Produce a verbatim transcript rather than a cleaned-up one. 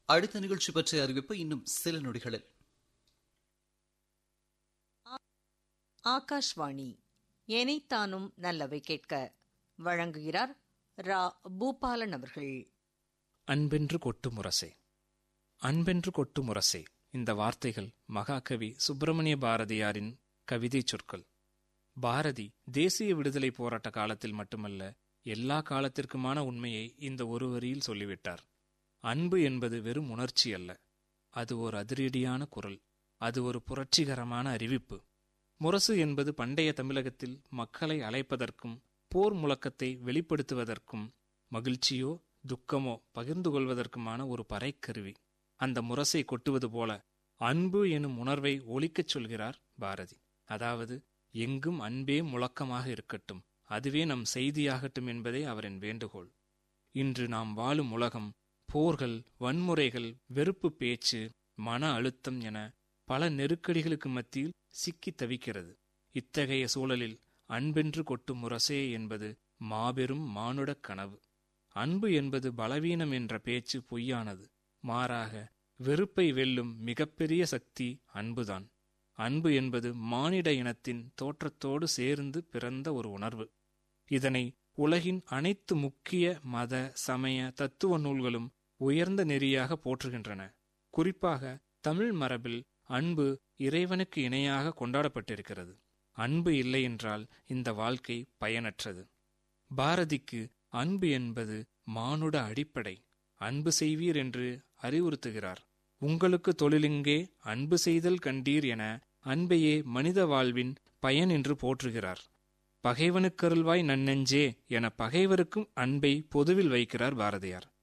அடுத்த நிகழ்ச்சி பற்றிய அறிவிப்பு இன்னும் சில நொடிகளில். ஆகாஷ்வாணி எனைத்தானும் நல்லவை கேட்க வழங்குகிறார் ரா பூபாலன் அவர்கள். அன்பென்று கொட்டு முரசே, அன்பென்று கொட்டு முரசே. இந்த வார்த்தைகள் மகாகவி சுப்பிரமணிய பாரதியாரின் கவிதை சொற்கள். பாரதி தேசிய விடுதலை போராட்ட காலத்தில் மட்டுமல்ல, எல்லா காலத்திற்குமான உண்மையை இந்த ஒரு வரியில் சொல்லிவிட்டார். அன்பு என்பது வெறும் உணர்ச்சி அல்ல, அது ஒரு அதிரடியான குரல், அது ஒரு புரட்சிகரமான அறிவிப்பு. முரசு என்பது பண்டைய தமிழகத்தில் மக்களை அழைப்பதற்கும் போர் முழக்கத்தை வெளிப்படுத்துவதற்கும் மகிழ்ச்சியோ துக்கமோ பகிர்ந்து கொள்வதற்குமான ஒரு பறைக்கருவி. அந்த முரசை கொட்டுவது போல அன்பு எனும் உணர்வை ஒலிக்கச் சொல்கிறார் பாரதி. அதாவது, எங்கும் அன்பே முழக்கமாக இருக்கட்டும், அதுவே நம் செய்தியாகட்டும் என்பதே அவரின் வேண்டுகோள். இன்று நாம் வாழும் உலகம் போர்கள், வன்முறைகள், வெறுப்பு பேச்சு, மன அழுத்தம் என பல நெருக்கடிகளுக்கு மத்தியில் சிக்கி தவிக்கிறது. இத்தகைய சூழலில் அன்பென்று கொட்டும் முரசே என்பது மாபெரும் மானுடக் கனவு. அன்பு என்பது பலவீனம் என்ற பேச்சு பொய்யானது. மாறாக வெறுப்பை வெல்லும் மிகப்பெரிய சக்தி அன்புதான். அன்பு என்பது மானிட இனத்தின் தோற்றத்தோடு சேர்ந்து பிறந்த ஒரு உணர்வு. இதனை உலகின் அனைத்து முக்கிய மத, சமய, தத்துவ நூல்களும் உயர்ந்த நெறியாக போற்றுகின்றன. குறிப்பாக தமிழ் மரபில் அன்பு இறைவனுக்கு இணையாக கொண்டாடப்பட்டிருக்கிறது. அன்பு இல்லை என்றால் இந்த வாழ்க்கை பயனற்றது. பாரதிக்கு அன்பு என்பது மானுட அடிப்படை. அன்பு செய்வீர் என்று அறிவுறுத்துகிறார். உங்களுக்கு தொழிலிங்கே அன்பு செய்தல் கண்டீர் என அன்பையே மனித வாழ்வின் பயன் என்று போற்றுகிறார். பகைவனுக்கருள்வாய் நன்னெஞ்சே என பகைவருக்கும் அன்பை பொதுவில் வைக்கிறார் பாரதியார்.